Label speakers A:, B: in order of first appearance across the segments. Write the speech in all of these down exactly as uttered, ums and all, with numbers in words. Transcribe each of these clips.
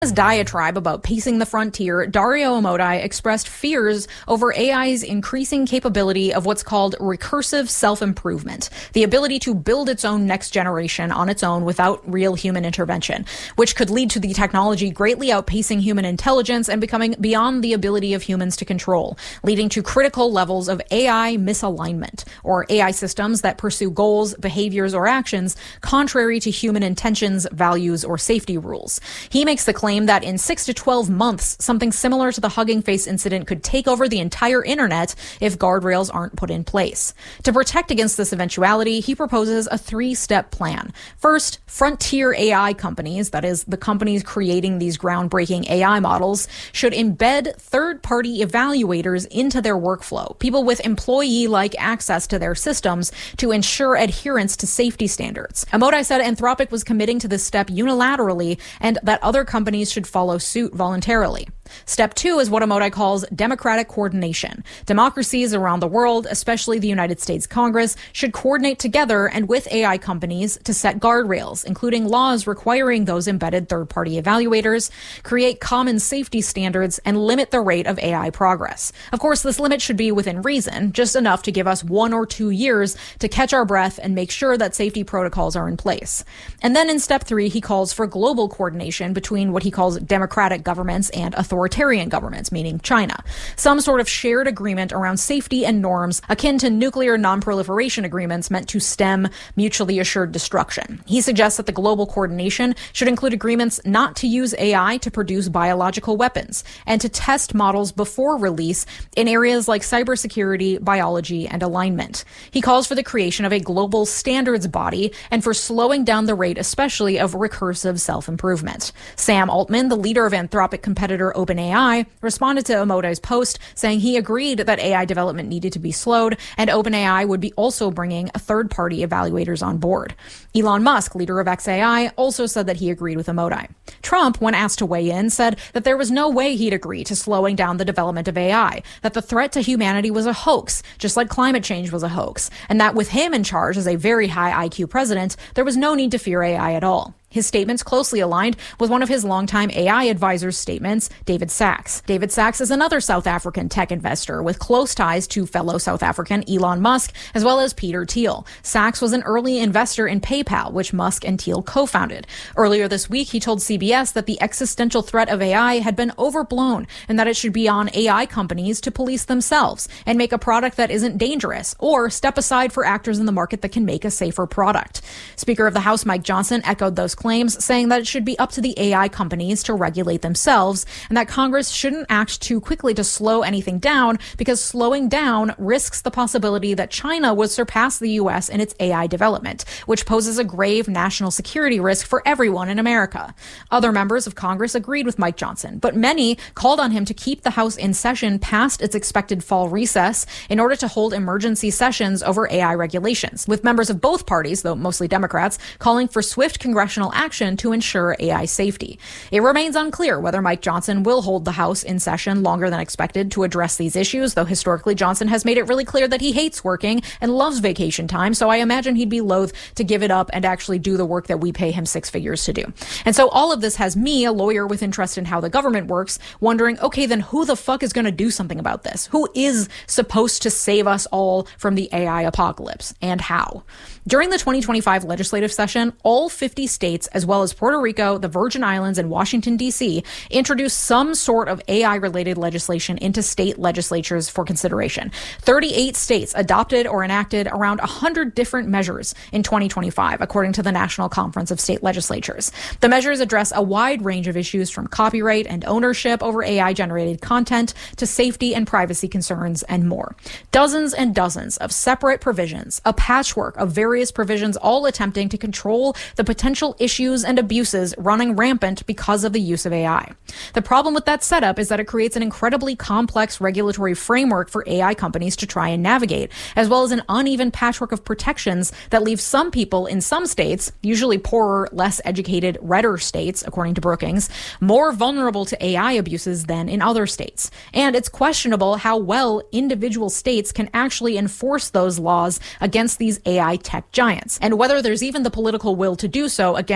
A: His diatribe about pacing the frontier, Dario Amodei expressed fears over A I's increasing capability of what's called recursive self-improvement, the ability to build its own next generation on its own without real human intervention, which could lead to the technology greatly outpacing human intelligence and becoming beyond the ability of humans to control, leading to critical levels of A I misalignment, or A I systems that pursue goals, behaviors, or actions contrary to human intentions, values, or safety rules. He makes the claim that in six to twelve months, something similar to the Hugging Face incident could take over the entire internet if guardrails aren't put in place. To protect against this eventuality, he proposes a three-step plan. First, frontier A I companies, that is, the companies creating these groundbreaking A I models, should embed third-party evaluators into their workflow, people with employee-like access to their systems to ensure adherence to safety standards. Amodei said Anthropic was committing to this step unilaterally and that other companies should follow suit voluntarily. Step two is what Amodei calls democratic coordination. Democracies around the world, especially the United States Congress, should coordinate together and with A I companies to set guardrails, including laws requiring those embedded third-party evaluators, create common safety standards, and limit the rate of A I progress. Of course, this limit should be within reason, just enough to give us one or two years to catch our breath and make sure that safety protocols are in place. And then in step three, he calls for global coordination between what he calls democratic governments and authoritarian governments, meaning China. Some sort of shared agreement around safety and norms akin to nuclear non-proliferation agreements meant to stem mutually assured destruction. He suggests that the global coordination should include agreements not to use A I to produce biological weapons and to test models before release in areas like cybersecurity, biology, and alignment. He calls for the creation of a global standards body and for slowing down the rate, especially of recursive self-improvement. Sam Altman, the leader of Anthropic competitor OpenAI, responded to Amodei's post, saying he agreed that A I development needed to be slowed, and OpenAI would be also bringing third-party evaluators on board. Elon Musk, leader of X A I, also said that he agreed with Amodei. Trump, when asked to weigh in, said that there was no way he'd agree to slowing down the development of A I, that the threat to humanity was a hoax, just like climate change was a hoax, and that with him in charge as a very high I Q president, there was no need to fear A I at all. His statements closely aligned with one of his longtime A I advisor's statements, David Sacks. David Sacks is another South African tech investor with close ties to fellow South African Elon Musk, as well as Peter Thiel. Sacks was an early investor in PayPal, which Musk and Thiel co-founded. Earlier this week, he told C B S that the existential threat of A I had been overblown and that it should be on A I companies to police themselves and make a product that isn't dangerous, or step aside for actors in the market that can make a safer product. Speaker of the House Mike Johnson echoed those claims, saying that it should be up to the A I companies to regulate themselves and that Congress shouldn't act too quickly to slow anything down because slowing down risks the possibility that China would surpass the U S in its A I development, which poses a grave national security risk for everyone in America. Other members of Congress agreed with Mike Johnson, but many called on him to keep the House in session past its expected fall recess in order to hold emergency sessions over A I regulations, with members of both parties, though mostly Democrats, calling for swift congressional action to ensure A I safety. It remains unclear whether Mike Johnson will hold the House in session longer than expected to address these issues, though historically Johnson has made it really clear that he hates working and loves vacation time, so I imagine he'd be loath to give it up and actually do the work that we pay him six figures to do. And so all of this has me, a lawyer with interest in how the government works, wondering, okay, then who the fuck is going to do something about this? Who is supposed to save us all from the A I apocalypse, and how? During the twenty twenty-five legislative session, all fifty states, as well as Puerto Rico, the Virgin Islands, and Washington, D C, introduced some sort of A I-related legislation into state legislatures for consideration. thirty-eight states adopted or enacted around one hundred different measures in twenty twenty-five, according to the National Conference of State Legislatures. The measures address a wide range of issues from copyright and ownership over A I-generated content to safety and privacy concerns and more. Dozens and dozens of separate provisions, a patchwork of various provisions, all attempting to control the potential issues and abuses running rampant because of the use of A I. The problem with that setup is that it creates an incredibly complex regulatory framework for A I companies to try and navigate, as well as an uneven patchwork of protections that leave some people in some states, usually poorer, less educated, redder states, according to Brookings, more vulnerable to A I abuses than in other states. And it's questionable how well individual states can actually enforce those laws against these A I tech giants, and whether there's even the political will to do so, again,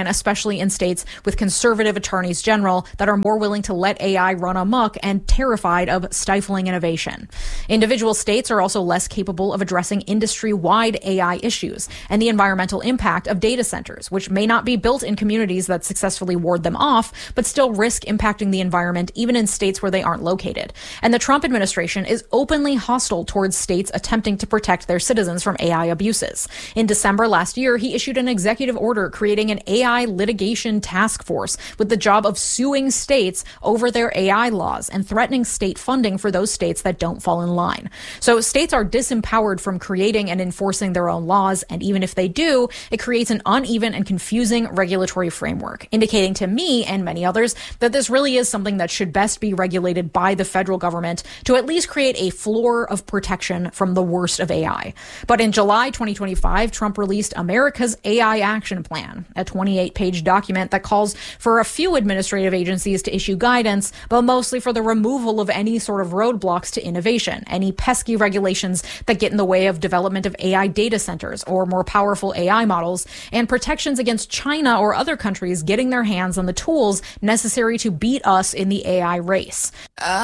A: again, especially in states with conservative attorneys general that are more willing to let A I run amok and terrified of stifling innovation. Individual states are also less capable of addressing industry-wide A I issues and the environmental impact of data centers, which may not be built in communities that successfully ward them off, but still risk impacting the environment even in states where they aren't located. And the Trump administration is openly hostile towards states attempting to protect their citizens from A I abuses. In December last year, he issued an executive order creating an A I litigation task force with the job of suing states over their A I laws and threatening state funding for those states that don't fall in line. So states are disempowered from creating and enforcing their own laws, and even if they do, it creates an uneven and confusing regulatory framework, indicating to me and many others that this really is something that should best be regulated by the federal government to at least create a floor of protection from the worst of A I. But in July twenty twenty-five, Trump released America's A I Action Plan, a twenty-eight page document that calls for a few administrative agencies to issue guidance, but mostly for the removal of any sort of roadblocks to innovation, any pesky regulations that get in the way of development of A I data centers or more powerful A I models, and protections against China or other countries getting their hands on the tools necessary to beat us in the A I race. Uh-